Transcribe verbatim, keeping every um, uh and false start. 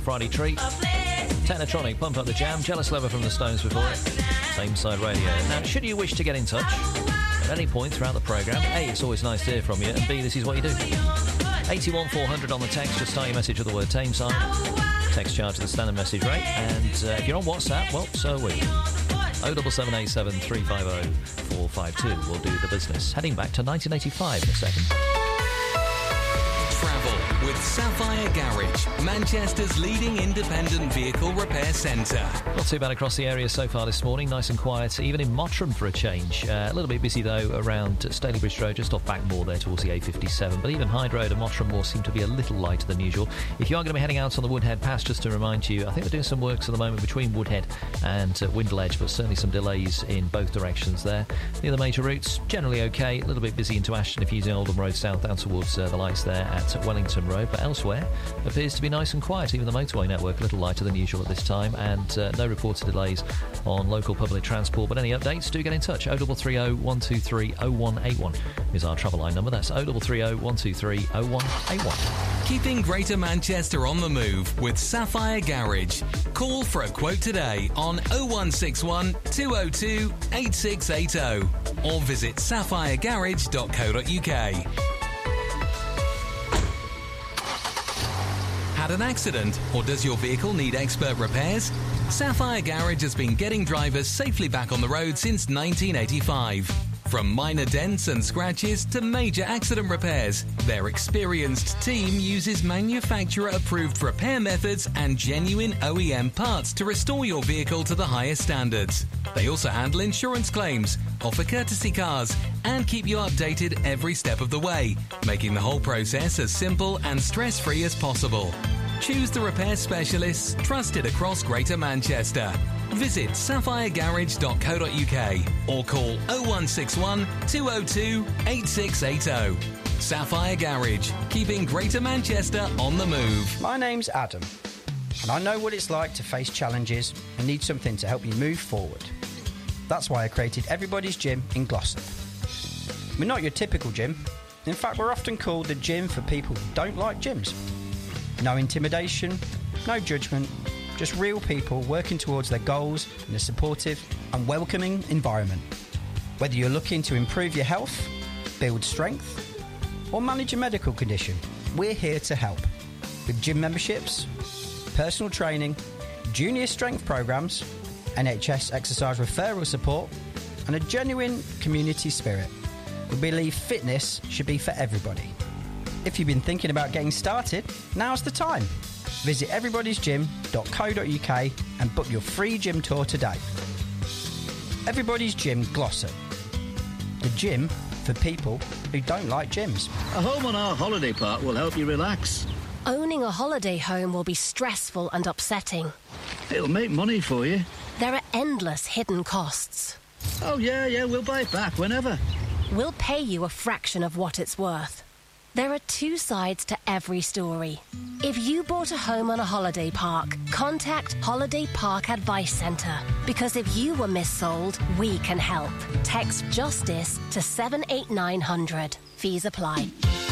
Friday treat. Technotronic, Pump Up the Jam. Jealous Lover from the Stones before it. Same Side Radio. Now, should you wish to get in touch at any point throughout the programme, A, it's always nice to hear from you, and B, this is what you do. eighty-one four hundred on the text, just start your message with the word Tameside. Text charge to the standard message rate, and uh, if you're on WhatsApp, well, so are we. oh seven seven eight seven three five oh four five two will do the business. Heading back to nineteen eighty-five in a second. Travel with Sapphire Garage, Manchester's leading independent vehicle repair centre. Not too bad across the area so far this morning, nice and quiet, even in Mottram for a change. Uh, a little bit busy though around Stalybridge Road, just off Backmoor there towards the A fifty-seven, but even Hyde Road and Mottram Moor seem to be a little lighter than usual. If you are going to be heading out on the Woodhead Pass, just to remind you, I think they're doing some works at the moment between Woodhead and uh, Windle Edge, but certainly some delays in both directions there. Near the major routes, generally okay, a little bit busy into Ashton if you're using Oldham Road south down towards uh, the lights there at Wellington Road, but elsewhere appears to be nice and quiet. Even the motorway network a little lighter than usual at this time, and uh, no reported delays on local public transport. But any updates, do get in touch. oh three three oh one two three oh one eight one is our travel line number. That's oh three three oh one two three oh one eight one. Keeping Greater Manchester on the move with Sapphire Garage. Call for a quote today on oh one six one two oh two eight six eight oh or visit sapphire garage dot co dot uk. Had an accident, or does your vehicle need expert repairs? Sapphire Garage has been getting drivers safely back on the road since nineteen eighty-five. From minor dents and scratches to major accident repairs, their experienced team uses manufacturer-approved repair methods and genuine O E M parts to restore your vehicle to the highest standards. They also handle insurance claims, offer courtesy cars, and keep you updated every step of the way, making the whole process as simple and stress-free as possible. Choose the repair specialists trusted across Greater Manchester. Visit sapphire garage dot co dot uk or call oh one six one two oh two eight six eight oh. Sapphire Garage, keeping Greater Manchester on the move. My name's Adam, and I know what it's like to face challenges and need something to help you move forward. That's why I created Everybody's Gym in Glossop. We're not your typical gym. In fact, we're often called the gym for people who don't like gyms. No intimidation, no judgment, just real people working towards their goals in a supportive and welcoming environment. Whether you're looking to improve your health, build strength, or manage a medical condition, we're here to help. With gym memberships, personal training, junior strength programs, N H S exercise referral support, and a genuine community spirit. We believe fitness should be for everybody. If you've been thinking about getting started, now's the time. Visit everybodys gym dot co dot uk and book your free gym tour today. Everybody's Gym Glossop. The gym for people who don't like gyms. A home on our holiday park will help you relax. Owning a holiday home will be stressful and upsetting. It'll make money for you. There are endless hidden costs. Oh, yeah, yeah, we'll buy it back whenever. We'll pay you a fraction of what it's worth. There are two sides to every story. If you bought a home on a holiday park, contact Holiday Park Advice Centre. Because if you were missold, we can help. Text JUSTICE to seven eight nine hundred. Fees apply.